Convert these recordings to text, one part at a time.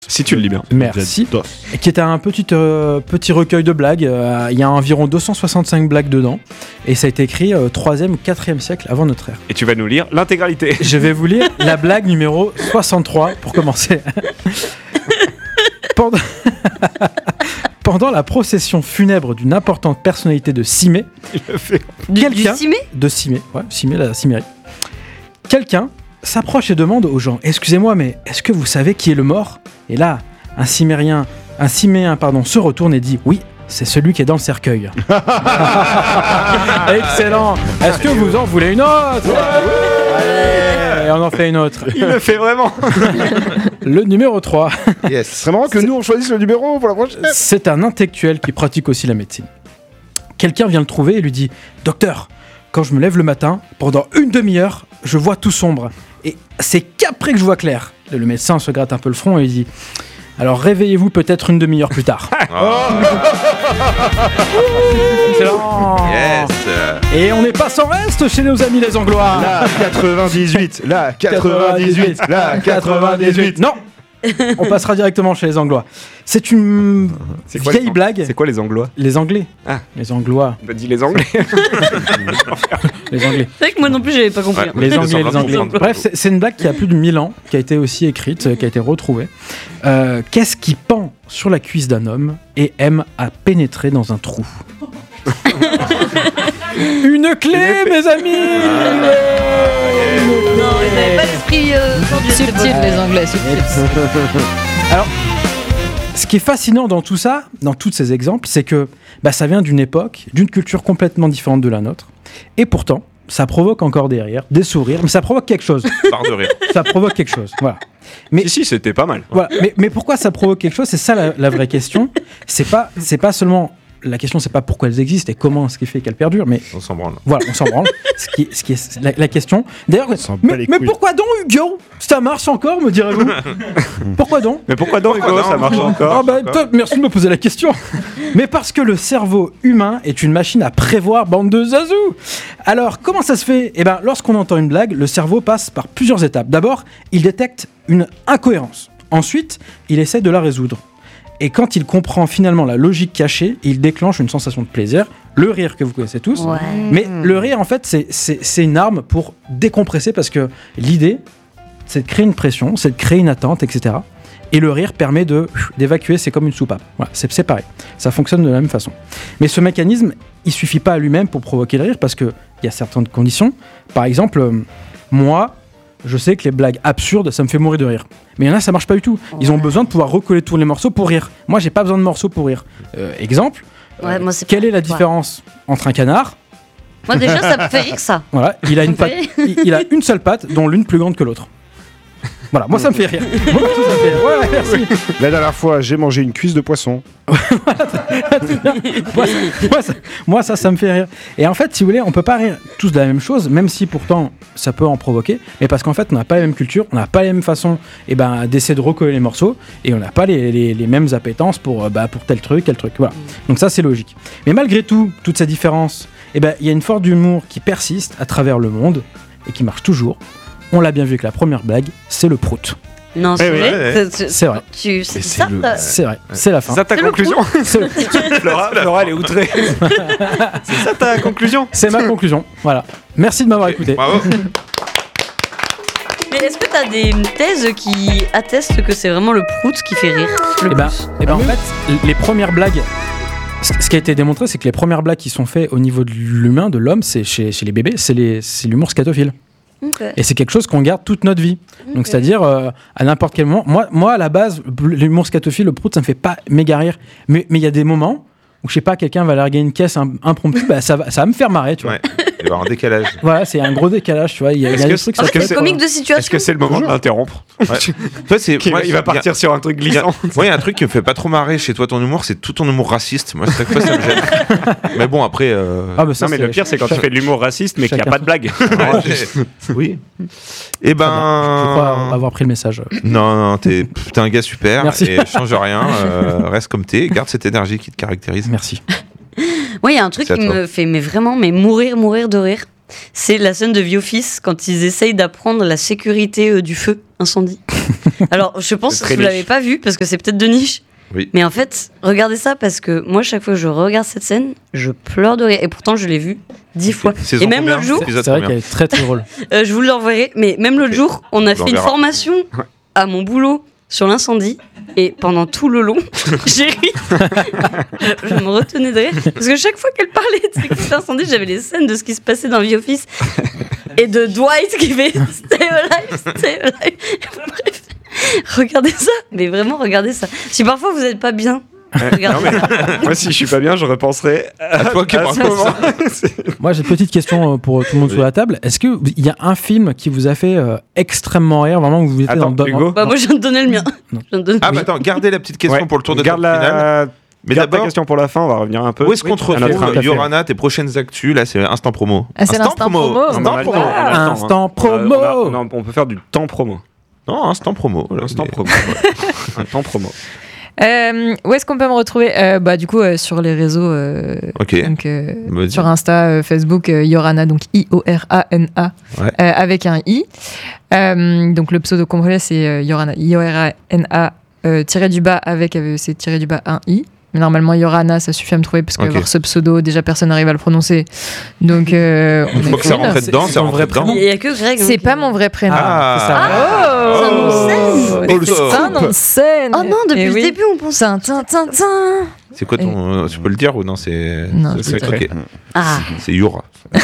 Si tu le lis bien. Merci. Qui était un petit recueil de blagues. Il y a environ 265 blagues dedans. Et ça a été écrit 3e ou 4e siècle avant notre ère. Et tu vas nous lire l'intégralité. Je vais vous lire la blague numéro 63 pour commencer. Pendant la procession funèbre d'une importante personnalité de Cimée, quelqu'un... De Cimée, ouais, Cimée, la Cimmerie. Quelqu'un s'approche et demande aux gens « Excusez-moi, mais est-ce que vous savez qui est le mort ?» Et là, un Ciméen, se retourne et dit « Oui, c'est celui qui est dans le cercueil. » Excellent. Est-ce que vous en voulez une autre ? Allez, on en fait une autre. Il le fait vraiment. Le numéro 3. Yes. Ce serait marrant que nous on choisisse le numéro pour la prochaine. C'est un intellectuel qui pratique aussi la médecine. Quelqu'un vient le trouver et lui dit « Docteur, quand je me lève le matin, pendant une demi-heure, je vois tout sombre. Et c'est qu'après que je vois clair. » Le médecin se gratte un peu le front et il dit « Alors réveillez-vous peut-être une demi-heure plus tard. » Excellent. Yes. Et on n'est pas sans reste chez nos amis les Anglois. La 98, la 98, la 98. Non. On passera directement chez les Anglois. C'est une vieille blague. C'est quoi les Anglois ? Les Anglais. Ah. Les Anglois. On a dit les Anglais. Les Anglais. C'est vrai que moi non plus, j'avais pas compris. Ouais. Les Anglais. Bref, c'est une blague qui a plus de 1000 ans, qui a été aussi écrite, qui a été retrouvée. Qu'est-ce qui pend sur la cuisse d'un homme et aime à pénétrer dans un trou ? Une clé, mes amis. Non, ils n'avaient pas l'esprit subtil, les Anglais, subtil. Alors, ce qui est fascinant dans tout ça, dans tous ces exemples, c'est que ça vient d'une époque, d'une culture complètement différente de la nôtre. Et pourtant, ça provoque encore des rires, des sourires, mais ça provoque quelque chose. Barre de rire. Ça provoque quelque chose, voilà. Mais, si, c'était pas mal. Voilà. Mais pourquoi ça provoque quelque chose ? C'est ça la vraie question. C'est pas seulement... La question, c'est pas pourquoi elles existent et comment ce qui fait qu'elles perdurent, mais... On s'en branle. Voilà, on s'en branle. ce qui est la question. D'ailleurs, mais pourquoi donc, Hugo ? Ça marche encore, me direz-vous ? Pourquoi donc ? Mais pourquoi donc, Hugo, ça marche encore ? Merci de me poser la question. Mais parce que le cerveau humain est une machine à prévoir, bande de zazou. Alors, comment ça se fait ? Lorsqu'on entend une blague, le cerveau passe par plusieurs étapes. D'abord, il détecte une incohérence. Ensuite, il essaie de la résoudre. Et quand il comprend finalement la logique cachée, il déclenche une sensation de plaisir, le rire que vous connaissez tous. Ouais. Mais le rire, en fait, c'est une arme pour décompresser parce que l'idée, c'est de créer une pression, c'est de créer une attente, etc. Et le rire permet d'évacuer, c'est comme une soupape. Voilà, c'est pareil. Ça fonctionne de la même façon. Mais ce mécanisme, il suffit pas à lui-même pour provoquer le rire parce qu'il y a certaines conditions. Par exemple, moi... Je sais que les blagues absurdes, ça me fait mourir de rire. Mais il y en a, ça marche pas du tout. Ils ont besoin de pouvoir recoller tous les morceaux pour rire. Moi, j'ai pas besoin de morceaux pour rire. Exemple, quelle est la différence entre un canard ? Moi, déjà, ça me fait rire, ça. Voilà, il a une seule patte, dont l'une plus grande que l'autre. Voilà, moi ça me fait rire. Ouais, merci. La dernière fois, j'ai mangé une cuisse de poisson. moi, ça me fait rire. Et en fait, si vous voulez, on peut pas rire tous de la même chose, même si pourtant ça peut en provoquer, mais parce qu'en fait, on n'a pas la même culture, on n'a pas les mêmes façons d'essayer de recoller les morceaux, et on n'a pas les mêmes appétences pour tel truc. Voilà. Donc ça, c'est logique. Mais malgré tout, toutes ces différences, il y a une forme d'humour qui persiste à travers le monde et qui marche toujours. On l'a bien vu avec la première blague, c'est le prout. Non, c'est vrai. C'est vrai. C'est ça. C'est vrai. C'est la fin. C'est ça ta conclusion ? Flora, elle est outrée. C'est ça ta conclusion ? C'est ma conclusion. Voilà. Merci de m'avoir écouté. Bravo. Mais est-ce que t'as des thèses qui attestent que c'est vraiment le prout qui fait rire le plus ? En fait, les premières blagues. Ce qui a été démontré, c'est que les premières blagues qui sont faites au niveau de l'humain, de l'homme, c'est chez les bébés, c'est l'humour scatophile. Okay. Et c'est quelque chose qu'on garde toute notre vie. Okay. Donc c'est-à-dire à n'importe quel moment. Moi à la base, l'humour scatophile, le prout, ça me fait pas méga rire. Mais il y a des moments où je sais pas, quelqu'un va larguer une caisse impromptue, ça va me faire marrer, tu vois. Ouais. Il va y avoir un décalage. Voilà, c'est un gros décalage, tu vois. Il y a des trucs. C'est comique de situation. Est-ce que c'est le moment de l'interrompre ? Toi, il va partir sur un truc glissant. Moi, il y a un truc qui me fait pas trop marrer chez toi, ton humour, c'est tout ton humour raciste. Moi, chaque fois, ça me gêne. Mais bon, après. Non, mais le pire, c'est quand tu fais de l'humour raciste, mais qu'il n'y a pas de blague. Oui. Et Je crois avoir pris le message. Non, t'es un gars super. Merci. Et change rien. Reste comme t'es. Garde cette énergie qui te caractérise. Merci. Moi, il y a un truc qui me fait vraiment mourir de rire. C'est la scène de The Office quand ils essayent d'apprendre la sécurité du feu. incendie. Alors, je pense C'est que très vous l'avez niche. pas vu parce que c'est peut-être de niche. Oui. Mais en fait, regardez ça parce que moi, chaque fois que je regarde cette scène, je pleure de rire. Et pourtant, je l'ai vue 10 fois. Saison Et même combien l'autre jour, Épisode C'est vrai combien qu'elle est très très drôle. je vous l'enverrai, mais même l'autre Ok. jour, on a fait une l'enverra. formation à mon boulot sur l'incendie. Et pendant tout le long, j'ai ri. Je me retenais de rire. Parce que chaque fois qu'elle parlait de cet incendie, j'avais les scènes de ce qui se passait dans The Office. Et de Dwight qui fait Stay alive, stay alive. Bref, regardez ça. Mais vraiment, regardez ça. Si parfois vous n'êtes pas bien, regardez ça. Moi, si je suis pas bien, je repenserai À toi qui à parle ce comme moment. ça. Moi, j'ai une petite question pour tout le monde Oui. sous la table. Est-ce qu'il y a un film qui vous a fait extrêmement rire, vraiment, que vous étiez Attends, dans Hugo. Bah, moi, je viens de donner le mien. Non. Je viens de donner- Ah, bah attends, gardez la petite question Ouais, pour le tour de garde table final. Mais garde ta d'abord, question pour la fin, on va revenir un peu. où est-ce qu'on te à notre retrouve, café. Yorana, tes prochaines actus? Là, c'est instant promo. Ah, c'est l'instant promo. Non, mais on a Instant le temps, promo. on a le temps, Instant hein. promo. On peut faire du temps promo. Non, instant promo. Instant promo. Un temps promo. Où est-ce qu'on peut me retrouver du coup, sur les réseaux. Ok. Donc, Vas-y. sur Insta, Facebook, Yorana, donc IORANA, Ouais. avec un I. Donc, le pseudo complet, c'est Yorana, IORANA, tiré du bas avec, c'est tiré du bas un I. Mais normalement, Yorana, ça suffit à me trouver parce que Ok. voir ce pseudo, déjà personne n'arrive à le prononcer. Donc, Une fois que ça rentrait dedans, c'est ça ton rentrait vrai dedans. prénom. Il n'y a que Greg. c'est hein, pas qui- mon vrai prénom. Ah, ça nous Oh, Oh, le c'est scoop. un nom de scène. Oh non, depuis Eh le oui. début, on pense. Tin. C'est quoi ton. Tu peux le dire ou non? C'est. Non, C'est c'est secret. Ok. Ah, C'est Yura.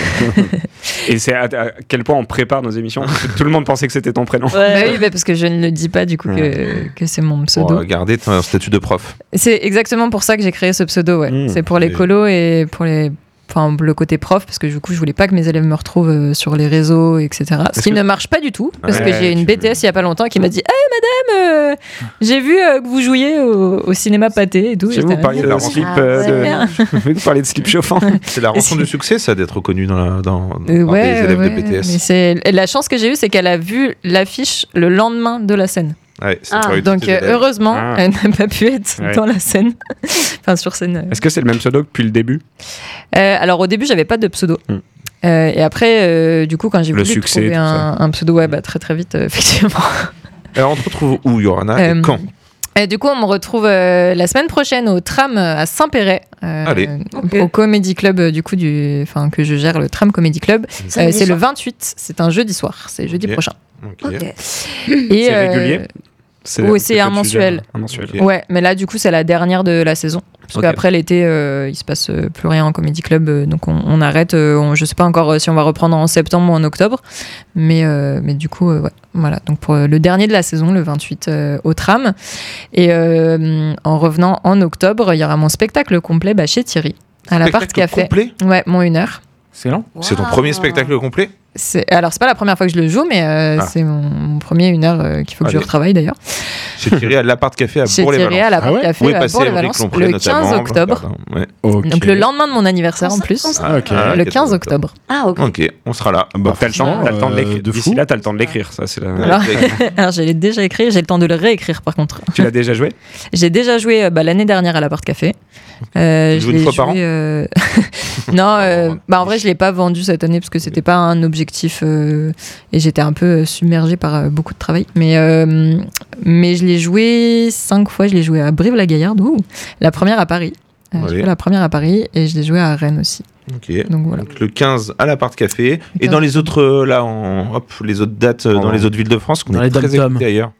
Et c'est à quel point on prépare nos émissions. Parce que tout le monde pensait que c'était ton prénom. Bah ouais. oui, bah parce que je ne le dis pas du coup que c'est mon pseudo. Pour garder ton statut de prof. C'est exactement pour ça que j'ai créé ce pseudo, ouais. Mmh. C'est pour les Et- colos et pour le côté prof, parce que du coup, je voulais pas que mes élèves me retrouvent sur les réseaux, etc. Ce Est-ce qui que- ne marche pas du tout, parce que Ouais, j'ai une tu- BTS il y a pas longtemps qui m'a dit Hey madame, j'ai vu que vous jouiez au cinéma pâté et tout. Je vais J'étais vous parler la de slip. Ah, ouais. Je vais vous parler de slip chauffant. C'est la rançon du succès, ça, d'être reconnu par des Ouais, élèves ouais, de mais BTS. et la chance que j'ai eue, c'est qu'elle a vu l'affiche le lendemain de la scène. Ouais, c'est Ah. pas eu tous Donc tes élèves. heureusement, Ah. elle n'a pas pu être Ouais. dans la scène, enfin sur scène. Est-ce que c'est le même pseudo que depuis le début? Alors au début, j'avais pas de pseudo. Hmm. Et après, du coup, quand j'ai Le voulu succès, trouver tout ça. un pseudo, ouais, bah, très très vite, effectivement. Alors, on te retrouve où, Yorana, et Euh, quand? Et du coup, on me retrouve la semaine prochaine au tram à Saint-Péret, Allez. au Comedy Club que je gère, le Tram Comedy Club. Samedi C'est le soir. 28, c'est un jeudi soir, c'est jeudi Ok. prochain. Ok. Ok. Et, C'est régulier? oui, c'est un que tu mensuel. gères, Un mensuel. Ok. Ouais, mais là, du coup, c'est la dernière de la saison. Parce Ok. qu'après l'été, il se passe plus rien en Comedy Club, donc on arrête. Je sais pas encore si on va reprendre en septembre ou en octobre, mais du coup, ouais, voilà. Donc pour le dernier de la saison, le 28 au Tram. Et en revenant en octobre, il y aura mon spectacle complet chez Thierry, à l'appart Spectacle café. complet? Ouais, mon 1h. Excellent. C'est ton Waouh. premier spectacle complet? Alors, c'est pas la première fois que je le joue, mais c'est mon premier 1h qu'il faut que je Allez. retravaille d'ailleurs. Chez Thierry à l'appart café à Chez Thierry, à Bourg-les-Valence. l'appart Ah ouais café Où est à passé Bourg-les-Valence, Émeric Lompré le 15 notamment. octobre. Ouais. Ok. Donc le lendemain de mon anniversaire en plus. Ah, ok. Ah, Le ok, 15 top. octobre. Ah, ok. Ok, on sera là. Bah, t'as le temps de l'écrire. de D'ici fou. là, t'as le temps de l'écrire. Ça, c'est la... Alors, alors, je l'ai déjà écrit, j'ai le temps de le réécrire par contre. Tu l'as déjà joué? J'ai déjà joué l'année dernière à l'appart café. Je joues une l'ai fois par joué, non, en vrai je l'ai pas vendu cette année parce que c'était pas un objectif et j'étais un peu submergée par beaucoup de travail. Mais je l'ai joué 5 fois. Je l'ai joué à Brive-la-Gaillarde, la première à Paris. J'ai Ouais. joué la première à Paris et je l'ai joué à Rennes aussi. Ok. Donc voilà. Donc, le 15 à l'appart café. Et 15. dans les autres, les autres dates dans les autres villes de France qu'on Dans est les très dom-toms. écoutés d'ailleurs.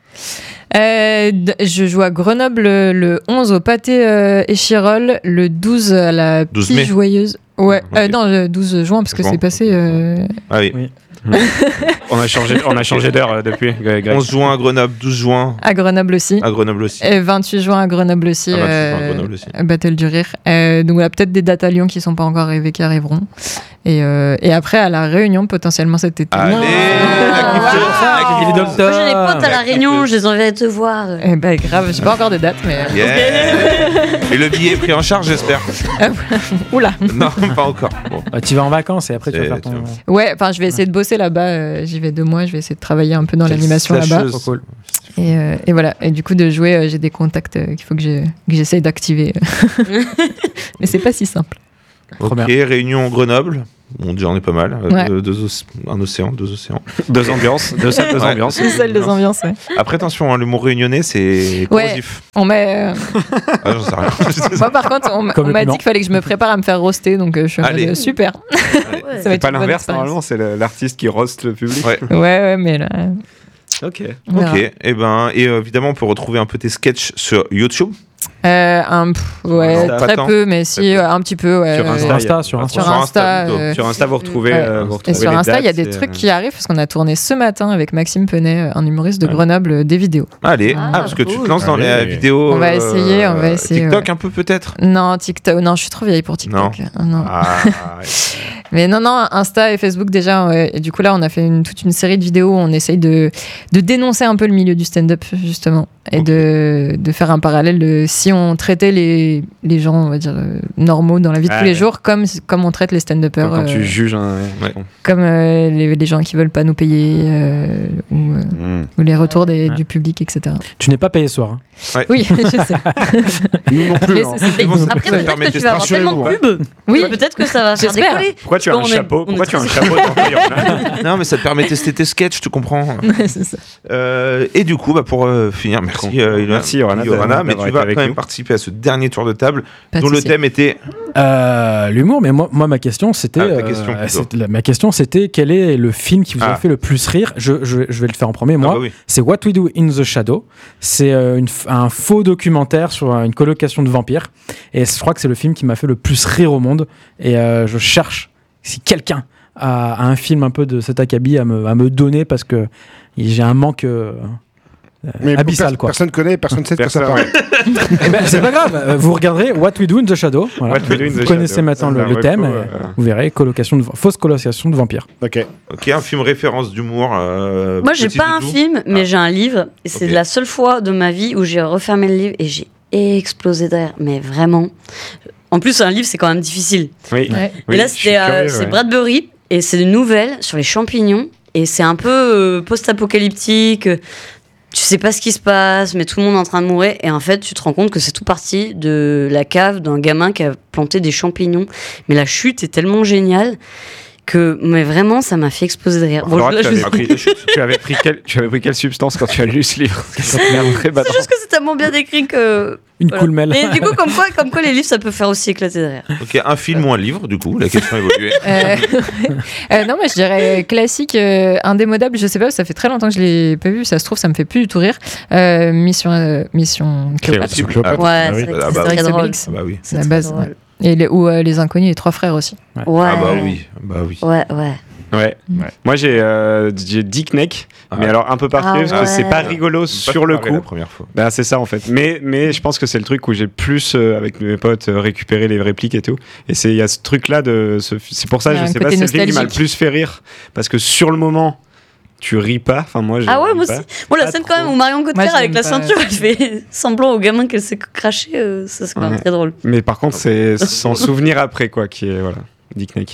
Je joue à Grenoble le 11 au Pâté Échirol, le 12 à la 12 mai. Pie Joyeuse. Ouais, Ok. non, le 12 juin parce que Juin. c'est passé. Ah oui. Oui. On a changé d'heure depuis. Greg. 11 juin à Grenoble, 12 juin À Grenoble aussi. à Grenoble aussi. Et 28 juin à Grenoble aussi. Ah, 28 juin à Grenoble aussi. Battle du Rire. Donc voilà, peut-être des dates à Lyon qui sont pas encore arrivées qui arriveront. Et après à La Réunion potentiellement cet été. Allez, Non. la Wow. kiffeuse. Moi, j'ai des potes à La Réunion, je les enverrai te voir. Eh ben grave, j'ai pas encore de date mais. Yeah. Et le billet est pris en charge, j'espère. Oula. Non, pas encore. Bon. Bah, tu vas en vacances et après tu vas Et faire tu ton. Ouais, enfin je vais essayer de bosser là-bas. J'y vais 2 mois. Je vais essayer de travailler un peu dans Quelle l'animation là-bas. slasheuse. Trop cool. Et voilà. Et du coup de jouer, j'ai des contacts qu'il faut que j'essaye d'activer. Mais c'est pas si simple. Trop Ok, bien. Réunion Grenoble. Bon, déjà, on est pas mal. Ouais. Un océan, 2 océans. 2 ambiances, 2 salles, 2 ambiances. C'est celle des ambiances, ouais. Après, attention, hein, l'humour réunionnais, c'est Ouais. corrosif. On m'a... Ah, j'en sais rien. Moi, par contre, on Comme le m'a dit piment. qu'il fallait que je me prépare à me faire roaster, donc je suis en Allez. mode super. Ouais. Ça va C'est être pas une bonne l'inverse, expérience. normalement, c'est l'artiste qui roast le public. Ouais. Ouais, mais là... Ok. on verra. Ok, et évidemment, on peut retrouver un peu tes sketchs sur YouTube. Ouais, Insta. très Pas tant. peu, mais si, un petit peu, ouais. Sur Sur Insta, sur Insta. Sur Insta, plutôt. Sur Insta, vous retrouvez. Ouais. vous Et retrouvez sur les Insta, il y a dates, des et, trucs qui arrivent parce qu'on a tourné ce matin avec Maxime Penet, un humoriste de Ouais. Grenoble, des vidéos. Allez, Ah, parce que tu te cool. lances dans Allez. les vidéos. On va essayer, on va essayer, TikTok ouais. un peu peut-être. Non, TikTok, non, je suis trop vieille pour TikTok. Non. Ah, Mais non, Insta et Facebook déjà. Ouais. Et du coup, là, on a fait toute une série de vidéos où on essaye de dénoncer un peu le milieu du stand-up, justement. Et Ok. de faire un parallèle de si on traitait les gens, on va dire, normaux dans la vie de tous les Ouais. jours, comme on traite les stand-uppers. Quand tu juges un. Ouais. Comme les gens qui veulent pas nous payer ou les retours du public, etc. Tu n'es pas payé ce soir. hein. Oui, je sais. Nous non plus. Mais hein. c'est- bon, ça Après, te peut-être permet que de tu vas avoir tellement de rassurez-vous, pubs. Oui, Peut-être que ça va faire J'espère. décoller. Pourquoi tu as un On est- chapeau on est Pourquoi tu as un très- chapeau d'employeur non, mais ça te permet de tester tes sketchs, tu comprends. c'est ça. Et du coup, pour finir, merci, Merci, Yorana, Yorana, mais d'avoir tu été vas avec quand même nous. participer à ce dernier tour de table Pas de dont le souci. thème était. L'humour, mais moi ma question c'était. Ah, ta question, plutôt. ma question c'était quel est le film qui vous a Ah. fait le plus rire je vais le faire en premier. Moi, Ah bah oui. c'est What We Do in the Shadow. C'est un faux documentaire sur une colocation de vampires. Et je crois que c'est le film qui m'a fait le plus rire au monde. Et je cherche si quelqu'un a un film un peu de cet acabit à me donner parce que j'ai un manque Mais abyssal, quoi. Personne connaît, personne sait de quoi ça Personne, parle. ouais. Eh ben, c'est pas grave. Vous regarderez What We Do in the Shadow. Voilà. What We Do in the Vous connaissez Shadow. maintenant C'est le un thème. reco, Vous verrez fausse colocation de vampires. Ok. Ok, un film référence d'humour. Moi, j'ai petit pas un doudou. film, mais j'ai un livre. Et c'est Ok. la seule fois de ma vie où j'ai refermé le livre et j'ai explosé de rire. Mais vraiment. En plus, un livre, c'est quand même difficile. Oui. Ouais. Oui, et là, je suis c'est curieux, ouais. Bradbury. Et c'est une nouvelle sur les champignons. Et c'est un peu post-apocalyptique. Tu sais pas ce qui se passe, mais tout le monde est en train de mourir. Et en fait, tu te rends compte que c'est tout parti de la cave d'un gamin qui a planté des champignons. Mais la chute est tellement géniale que, mais vraiment, ça m'a fait exploser de rire. Bon, Laura, là, tu, je vous- avais pris, tu avais pris quelle substance quand tu as lu ce livre Parce que ça te met un très bas C'est juste que c'est tellement bien décrit que. Une voilà. cool mail. Et du coup, comme quoi les livres, ça peut faire aussi éclater de rire. Ok, un film ou un livre, du coup, la question a évolué. Non, mais je dirais classique, indémodable. Je sais pas, ça fait très longtemps que je l'ai pas vu. Ça se trouve, ça me fait plus du tout rire. Mission Cléopâtre. Cléopâtre. Ouais, Ah oui. c'est vrai que Ah c'est bah, très drôle. Obélix. Ah bah oui. C'est la très base. drôle. Ouais. Et les inconnus, les trois frères aussi. Ouais. Ah bah oui. Bah oui. Ouais. Ouais. Moi, j'ai Dick Neck, Ah. mais alors un peu particulier, Ah parce que c'est ouais. pas rigolo sur le coup. La première fois. Ben, c'est ça en fait. Mais je pense que c'est le truc où j'ai plus, avec mes potes, récupéré les répliques et tout. Et il y a ce truc-là c'est pour ça, Il y a je un sais pas côté si c'est le film qui m'a le nostalgique. plus fait rire. Parce que sur le moment, tu ris pas. Enfin, moi, je Ah ouais, ris moi pas. aussi. Bon, la Pas scène trop. quand même où Marion Cotillard Moi, je avec la l'aime pas. ceinture, elle fait semblant au gamin qu'elle s'est crachée, ça c'est quand même Ouais. très drôle. Mais par contre, c'est son souvenir après, quoi, qui est, voilà, Dick Neck.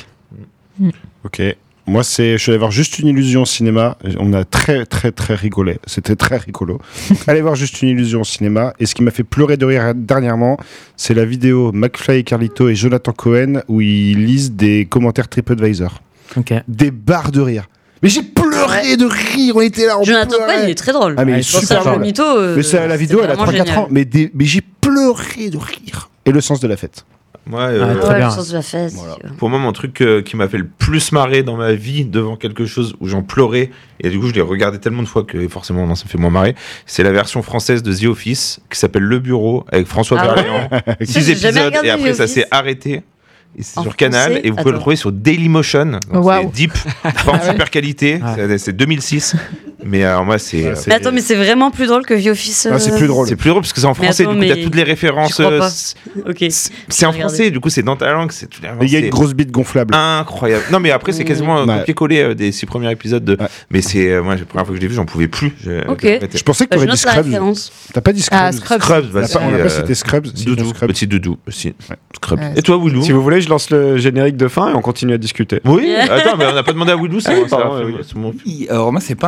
Ok. Moi, je suis allé voir Juste une illusion au cinéma. On a très, très, très rigolé. C'était très rigolo. Donc, allez voir Juste une illusion au cinéma. Et ce qui m'a fait pleurer de rire dernièrement, c'est la vidéo McFly et Carlito et Jonathan Cohen où ils lisent des commentaires TripAdvisor. Ok. Des barres de rire. Mais j'ai pleuré de rire. On était là. On Jonathan pleurait. Cohen, il est très drôle. Ah, mais il est Pour super ça, le drôle. mytho. Mais ça, la vidéo, elle a 3-4 ans. Mais j'ai pleuré de rire. Et le sens de la fête. Moi, Ah, très Ouais, bien. le sens de la fête. Voilà. pour moi, mon truc qui m'a fait le plus marrer dans ma vie devant quelque chose où j'en pleurais, et du coup, je l'ai regardé tellement de fois que forcément, non, ça me fait moins marrer, c'est la version française de The Office qui s'appelle Le Bureau avec François Ah ouais Berléand. Ça, 6 j'ai jamais épisodes, regardé et après, The ça Office. s'est arrêté. Et c'est En sur Canal, français et vous pouvez le Attends. trouver sur Dailymotion. Donc Waouh. c'est deep, pas en super qualité, c'est 2006. Mais alors, moi, c'est. Mais attends, mais c'est vraiment plus drôle que The Office. Ah, c'est plus drôle. C'est plus drôle parce que c'est en Mais français, attends, du coup, t'as mais toutes les références. j'y crois pas. C'est Ok. c'est en Regardez. français, du coup, c'est dans ta langue. C'est toutes les Et il y a références, une grosse bite gonflable. incroyable. Non, mais après, c'est quasiment Ouais. copier-coller des 6 premiers épisodes. Ouais. Mais c'est moi, la première fois que je l'ai vu, j'en pouvais plus. Ok. j'ai arrêté. Je pensais que Bah, je t'aurais dit note la Scrubs. référence. T'as pas dit Scrubs. Ah, Scrubs. Scrubs, bah, On n'a pas cité Scrubs. si, Doudou, Scrubs. petit Doudou aussi. Scrubs. Ouais. Et toi, Willou Si vous voulez, je lance le générique de fin et on continue à discuter. Oui, attends, mais on n'a pas demandé à Willou, c'est Pardon, c'est oui. c'est mon- Alors moi c'est pas un film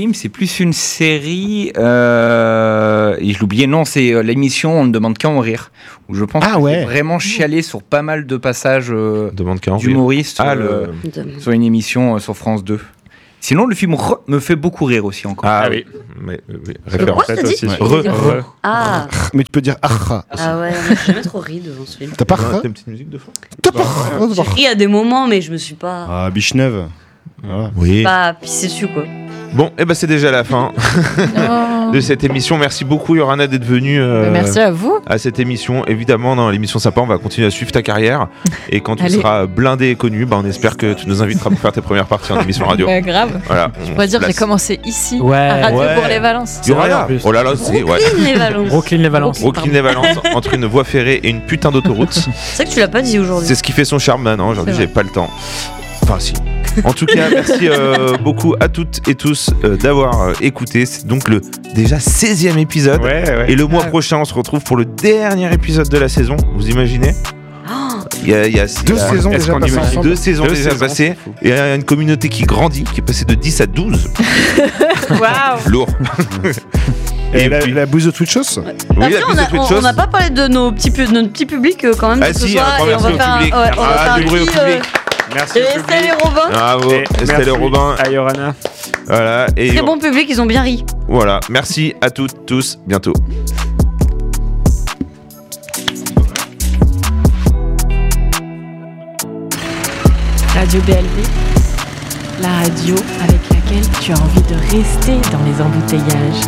film, c'est plus une série. Et je l'oubliais, non, c'est l'émission On ne demande qu'à en rire. Où je pense que j'ai vraiment chialé sur pas mal de passages d'humoristes sur une émission sur France 2. Sinon, le film me fait beaucoup rire aussi encore. Ah oui. Référence aussi. Ah. Mais tu peux dire ah. Ah ouais, j'ai jamais trop ri devant ce film. T'as pas T'as une petite musique de fond? J'ai ri à des moments, mais je me suis pas. Ah, Bicheneuve. Voilà. Oui. Pas pissé dessus, quoi. Bon, et ben c'est déjà la fin de cette émission. Merci beaucoup Yorana d'être venue merci à vous à cette émission. Évidemment, dans l'émission sympa, on va continuer à suivre ta carrière. Et quand tu seras blindé et connu, on espère que tu nous inviteras pour faire tes premières parties en émission radio. Grave. Voilà, je pourrais dire que j'ai commencé ici, Ouais. à Radio Ouais. Bourg-les-Valences. Yorana. Oh là là, c'est Brooklyn les Valences. Brooklyn les Valences entre une voie ferrée et une putain d'autoroute. C'est vrai que tu l'as pas dit aujourd'hui. C'est ce qui fait son charme maintenant. Aujourd'hui, j'ai pas le temps. Enfin, si. En tout cas, merci beaucoup à toutes et tous d'avoir écouté. C'est donc le déjà 16e épisode. Et le mois prochain, on se retrouve pour le dernier épisode de la saison. Vous imaginez ? Il y a deux saisons déjà passées. Et il y a une communauté qui grandit, qui est passée de 10 à 12. Waouh. Lourd. Et la bouse de Twitchos. Oui, la bouse de Twitchos. On n'a pas parlé de notre petit public quand même. Ah si, un grand merci au public. Du bruit au public. Merci Estelle et Robin. Bravo, Estelle et Robin. À Yorana. Voilà. Et très bon public, ils ont bien ri. Voilà, merci à toutes, tous, bientôt. Radio BLV, la radio avec laquelle tu as envie de rester dans les embouteillages.